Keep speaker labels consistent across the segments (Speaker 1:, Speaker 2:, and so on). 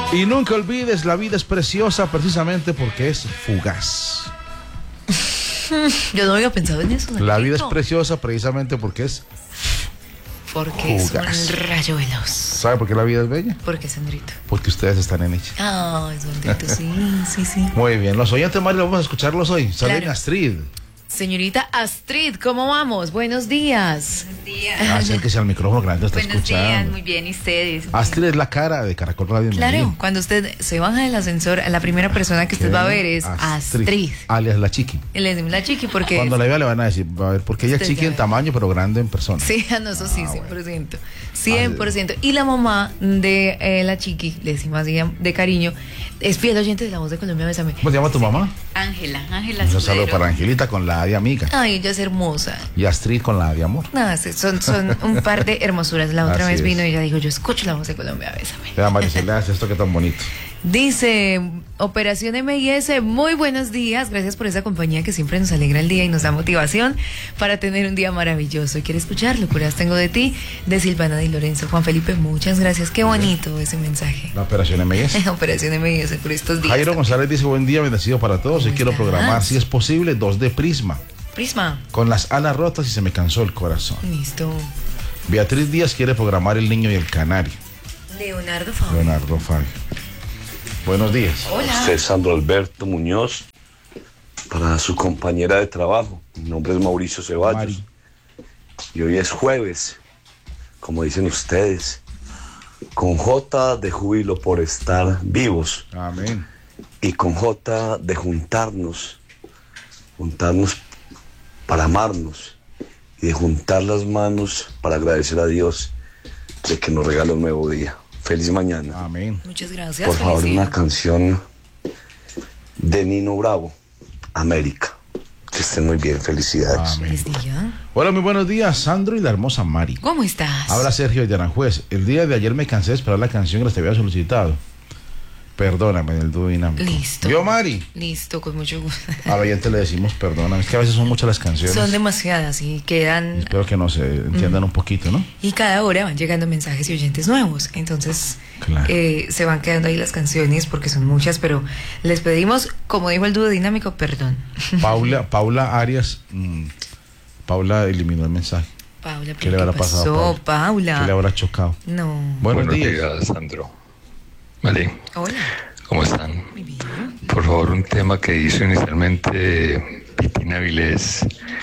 Speaker 1: Y nunca olvides, la vida es preciosa precisamente porque es fugaz.
Speaker 2: Yo no había pensado en eso.
Speaker 1: La vida es preciosa precisamente porque es
Speaker 2: porque
Speaker 1: fugaz.
Speaker 2: Es un rayo veloz.
Speaker 1: ¿Sabe por qué la vida es bella?
Speaker 2: ¿Por qué, Sandrito?
Speaker 1: Porque ustedes están en ella.
Speaker 2: Ay, Sandrito, sí.
Speaker 1: Muy bien, los oyentes, Mario, vamos a escucharlos hoy. Saben,
Speaker 2: Claro.
Speaker 1: Astrid.
Speaker 2: Señorita Astrid, ¿cómo vamos? Buenos días.
Speaker 3: Buenos días.
Speaker 1: Acérquese al micrófono que la gente está
Speaker 3: Buenos
Speaker 1: escuchando.
Speaker 3: días, muy bien, ¿y ustedes?
Speaker 1: Astrid es la cara de Caracol Radio. en
Speaker 2: Claro,
Speaker 1: Medellín.
Speaker 2: cuando usted se baja del ascensor, la primera persona que usted va a ver es Astrid.
Speaker 1: Alias la Chiqui.
Speaker 2: Y le decimos la chiqui porque...
Speaker 1: Cuando la vea le van a decir, a ver, porque ella es
Speaker 2: Usted
Speaker 1: chiqui
Speaker 2: ya
Speaker 1: en
Speaker 2: ve.
Speaker 1: tamaño, pero grande en persona.
Speaker 2: Sí, no, eso sí,
Speaker 1: Ah,
Speaker 2: 100%. 100%. Y la mamá de la chiqui, le decimos así de cariño, es fiel oyente de La Voz de Colombia, Bésame.
Speaker 1: ¿Cómo se llama tu mamá?
Speaker 3: Ángela
Speaker 1: Un saludo
Speaker 3: Escudero.
Speaker 1: para Angelita con la A de amiga.
Speaker 2: Ay, ella es hermosa.
Speaker 1: Y Astrid con la A de amor.
Speaker 2: No, son un par de hermosuras. La otra
Speaker 1: Así
Speaker 2: vez
Speaker 1: es.
Speaker 2: vino y ella dijo, yo escucho La Voz de Colombia, Bésame.
Speaker 1: Vea, Maricela, hace esto que tan bonito.
Speaker 2: Dice, Operación MIS, muy buenos días, gracias por esa compañía que siempre nos alegra el día y nos da motivación para tener un día maravilloso. Quiero escuchar Locuras Tengo de Ti, de Silvana Di Lorenzo. Juan Felipe, muchas gracias, qué bonito ese mensaje.
Speaker 1: La operación MS.
Speaker 2: Operación MIS por estos días.
Speaker 1: Jairo González dice, buen día, bendecido para todos. Y
Speaker 2: ¿Cómo
Speaker 1: quiero
Speaker 2: estás?
Speaker 1: programar, si es posible, 2 de Prisma.
Speaker 2: Prisma,
Speaker 1: Con las alas rotas y se me cansó el corazón.
Speaker 2: listo.
Speaker 1: Beatriz Díaz quiere programar El Niño y el Canario.
Speaker 2: Leonardo Fabio.
Speaker 1: Leonardo Fabio. Buenos días.
Speaker 2: Hola.
Speaker 4: Usted es Sandro Alberto Muñoz, para su compañera de trabajo. Mi nombre es Mauricio Ceballos.
Speaker 1: Mari.
Speaker 4: Y hoy es jueves, como dicen ustedes, con J de júbilo por estar vivos
Speaker 1: Amén.
Speaker 4: y con J de juntarnos para amarnos y de juntar las manos para agradecer a Dios de que nos regala un nuevo día. Feliz mañana.
Speaker 1: Amén.
Speaker 2: Muchas gracias.
Speaker 4: Por favor,
Speaker 2: feliz
Speaker 4: una
Speaker 2: día.
Speaker 4: canción de Nino Bravo, América. Que estén muy bien, felicidades.
Speaker 1: Amén.
Speaker 2: Feliz día.
Speaker 1: Hola, muy buenos días, Sandro y la hermosa Mari.
Speaker 2: ¿Cómo estás?
Speaker 1: Habla Sergio de Aranjuez. El día de ayer me cansé de esperar la canción que les te había solicitado. Perdóname en el dúo dinámico.
Speaker 2: Listo.
Speaker 1: Yo, Mari.
Speaker 2: Listo, con mucho gusto.
Speaker 1: A la gente le decimos perdóname. Es que a veces son muchas las canciones.
Speaker 2: Son demasiadas y quedan...
Speaker 1: Espero que no se entiendan un poquito, ¿no?
Speaker 2: Y cada hora van llegando mensajes y oyentes nuevos. Entonces,
Speaker 1: Claro.
Speaker 2: se van quedando ahí las canciones porque son muchas, pero les pedimos, como dijo el dúo dinámico, perdón.
Speaker 1: Paula Arias. Paula eliminó el mensaje.
Speaker 2: Paula,
Speaker 1: ¿Qué le habrá pasado a
Speaker 2: pasó, Paula?
Speaker 1: ¿Qué le habrá chocado?
Speaker 2: No.
Speaker 1: Buenos días.
Speaker 5: Sandro. Vale,
Speaker 2: Hola.
Speaker 5: ¿cómo están?
Speaker 2: Muy bien.
Speaker 5: Por favor, un tema que hizo inicialmente Pitina Vilés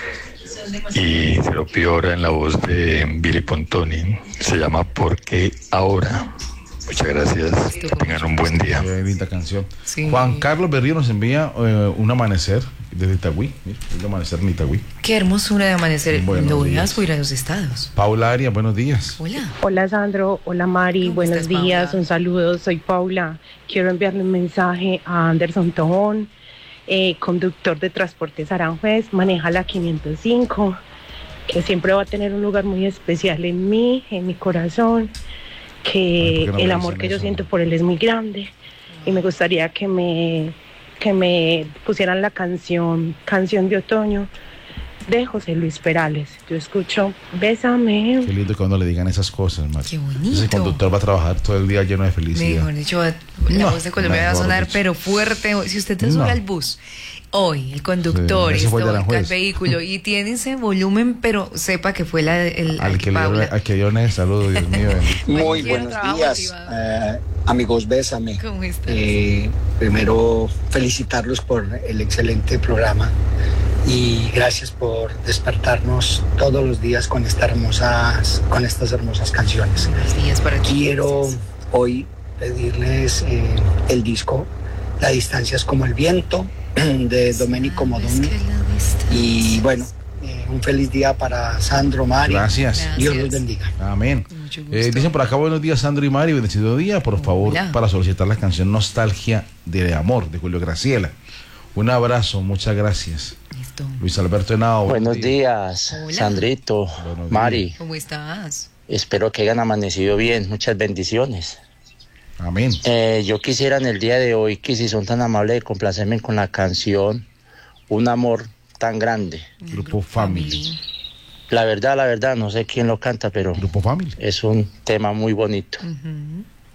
Speaker 5: y se lo pido ahora en la voz de Billy Pontoni. Se llama ¿Por qué ahora? Muchas gracias. Que tengan un buen día.
Speaker 1: Qué linda canción.
Speaker 2: Sí.
Speaker 1: Juan Carlos Berrío nos envía un amanecer desde Itagüí. Mira, un amanecer en Itagüí.
Speaker 2: Qué hermosura de amanecer.
Speaker 1: Buenos
Speaker 2: Lo
Speaker 1: días.
Speaker 2: voy a ir a los estados.
Speaker 1: Paula Arias, buenos días.
Speaker 2: Hola.
Speaker 6: Hola Sandro, hola Mari,
Speaker 2: ¿Cómo
Speaker 6: buenos
Speaker 2: estás,
Speaker 6: días,
Speaker 2: Paula?
Speaker 6: un saludo, soy Paula. Quiero enviarle un mensaje a Anderson Tobón, conductor de Transportes Aranjuez, maneja la 505, que siempre va a tener un lugar muy especial en mí, en mi corazón,
Speaker 1: Ay,
Speaker 6: que
Speaker 1: ¿por qué no
Speaker 6: el
Speaker 1: me
Speaker 6: amor
Speaker 1: dicen
Speaker 6: que yo
Speaker 1: eso?
Speaker 6: siento por él es muy grande y me gustaría que me pusieran la canción de otoño de José Luis Perales. Yo escucho Bésame.
Speaker 1: Qué lindo que cuando le digan esas cosas, Mari.
Speaker 2: Qué bonito.
Speaker 1: Ese conductor va a trabajar todo el día lleno de felicidad.
Speaker 2: Mejor dicho, la
Speaker 1: No,
Speaker 2: voz de Colombia va a
Speaker 1: mejor
Speaker 2: sonar,
Speaker 1: dicho.
Speaker 2: pero fuerte. Si usted se sube
Speaker 1: No.
Speaker 2: al bus hoy, el conductor,
Speaker 1: Sí, ese fue el de
Speaker 2: al
Speaker 1: Aranjuez.
Speaker 2: vehículo y tiene ese volumen, pero sepa que fue
Speaker 1: Al que
Speaker 2: Paula.
Speaker 1: yo le saludo, Dios mío.
Speaker 7: Muy
Speaker 2: Cualquier
Speaker 7: buenos
Speaker 2: trabajo
Speaker 7: días,
Speaker 2: motivado.
Speaker 7: amigos, bésame.
Speaker 2: ¿Cómo estás?
Speaker 7: Primero, felicitarlos por el excelente programa y gracias por despertarnos todos los días con estas hermosas canciones.
Speaker 2: Buenos días para ti.
Speaker 7: Quiero hoy pedirles el disco La distancia es como el viento de Domenico Modugno. Y bueno, un feliz día para Sandro, Mari.
Speaker 1: Gracias.
Speaker 7: Dios los bendiga.
Speaker 1: Amén.
Speaker 2: Con mucho gusto.
Speaker 1: Dicen por acá, buenos días, Sandro y Mari, bendecido día, por favor,
Speaker 2: Hola.
Speaker 1: para solicitar la canción Nostalgia de Amor, de Julio Graciela. Un abrazo, muchas gracias.
Speaker 2: Listo.
Speaker 1: Luis Alberto Henao.
Speaker 8: Buenos días,
Speaker 2: Hola.
Speaker 8: Sandrito,
Speaker 1: Buenos días.
Speaker 8: Mari.
Speaker 2: ¿Cómo estás?
Speaker 8: Espero que hayan amanecido bien. Muchas bendiciones.
Speaker 1: Amén.
Speaker 8: Yo quisiera en el día de hoy, que si son tan amables de complacerme con la canción Un amor tan grande.
Speaker 1: Grupo Family.
Speaker 8: La verdad, no sé quién lo canta, pero
Speaker 1: Grupo Family.
Speaker 8: es un tema muy bonito.
Speaker 2: Ujú.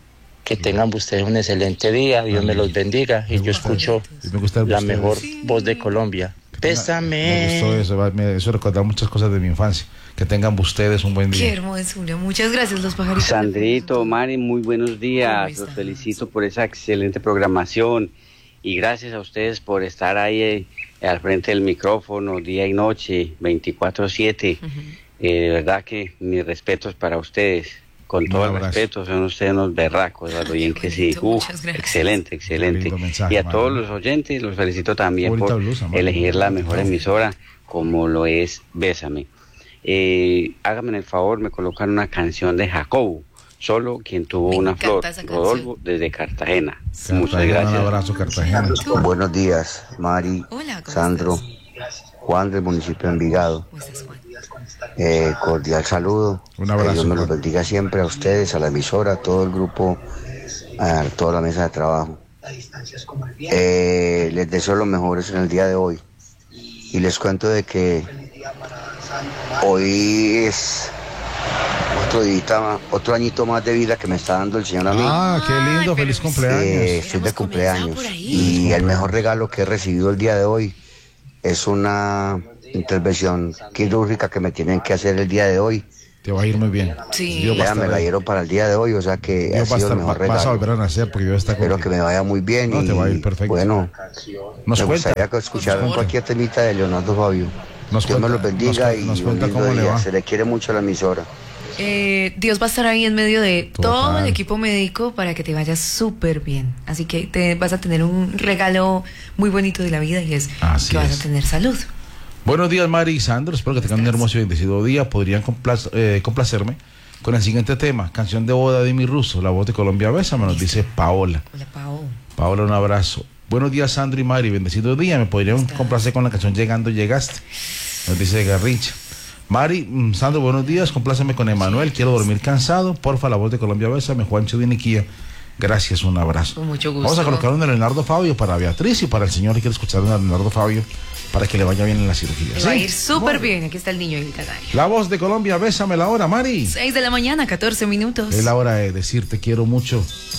Speaker 8: Que tengan ustedes un excelente día, Dios me los bendiga y yo escucho la mejor voz de Colombia. Pésame.
Speaker 1: Me gustó eso, eso recuerda muchas cosas de mi infancia. Que tengan ustedes un buen día.
Speaker 2: Qué hermosura, muchas gracias los pajaritos.
Speaker 3: Sandrito, Mari, muy buenos días, los felicito por esa excelente programación y gracias a ustedes por estar ahí al frente del micrófono día y noche, 24/7. De verdad que mis respetos para ustedes. Con todo el respeto, son ustedes unos berracos, lo bien que sí. Excelente, excelente. Mensaje, y a todos los oyentes los felicito también por elegir la mejor emisora como lo es Bésame. Háganme el favor, me colocan una canción de Jacobo, Solo quien tuvo una flor, Rodolfo desde Cartagena. Muchas gracias.
Speaker 1: Un abrazo, Cartagena.
Speaker 9: Buenos días, Mari, Sandro, Juan del municipio de Envigado. Cordial saludo.
Speaker 1: Un abrazo.
Speaker 9: Que Dios me los bendiga siempre a ustedes, a la emisora, a todo el grupo, a toda la mesa de trabajo. Les deseo lo mejores en el día de hoy. Y les cuento de que hoy es otro añito más de vida que me está dando el Señor a mí.
Speaker 1: Ah, qué lindo, feliz cumpleaños.
Speaker 9: Estoy de cumpleaños. Y el mejor regalo que he recibido el día de hoy es una intervención quirúrgica que me tienen que hacer el día de hoy.
Speaker 1: Te va a ir muy bien.
Speaker 2: Sí.
Speaker 9: Me la dieron para el día de hoy, o sea que ha sido el mejor regalo.
Speaker 1: Vas a volver a nacer porque yo
Speaker 9: espero que me vaya muy bien.
Speaker 1: No, te va a ir perfecto.
Speaker 9: Bueno, me gustaría escuchar cualquier temita de Leonardo Fabio. Dios me los bendiga y un lindo día. Se le quiere mucho a la emisora.
Speaker 2: Dios va a estar ahí en medio de todo el equipo médico para que te vayas súper bien. Así que te vas a tener un regalo muy bonito de la vida y es que vas a tener salud.
Speaker 1: Buenos días, Mari y Sandro. Espero que tengan un hermoso y bendecido día. Podrían complacerme con el siguiente tema. Canción de boda de mi ruso, la voz de Colombia Bésame, nos dice Paola.
Speaker 2: Hola, Pao.
Speaker 1: Paola, un abrazo. Buenos días, Sandro y Mari. Bendecido día. Me podrían complacer con la canción Llegando Llegaste, nos dice Garrincha. Mari, Sandro, buenos días. Compláceme con Emanuel. Quiero dormir cansado. Porfa, la voz de Colombia Bésame, Juancho de Niquía. Gracias, un abrazo.
Speaker 2: Con mucho gusto.
Speaker 1: Vamos a colocar un de Leonardo Fabio para Beatriz y para el señor que quiere escuchar a Leonardo Fabio para que le vaya bien en la cirugía.
Speaker 2: Le va a ir súper bien. Aquí está el niño en el canal.
Speaker 1: La voz de Colombia Bésame, la hora, Mari.
Speaker 2: 6 de la mañana, 14 minutos.
Speaker 1: Es la hora de decir te quiero mucho.